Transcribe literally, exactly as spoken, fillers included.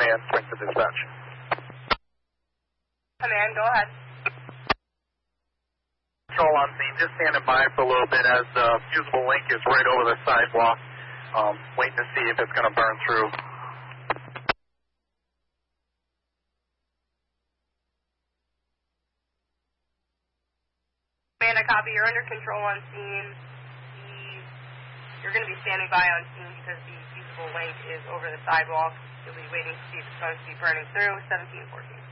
Command, point to dispatch. Command, go ahead. Control on scene, just standing by for a little bit as the fusible link is right over the sidewalk. Um, waiting to see if it's going to burn through. Command, I copy. You're under control on scene. You're going to be standing by on scene because the fusible link is over the sidewalk. You'll be waiting to see if it's going to be burning through. seventeen fourteen.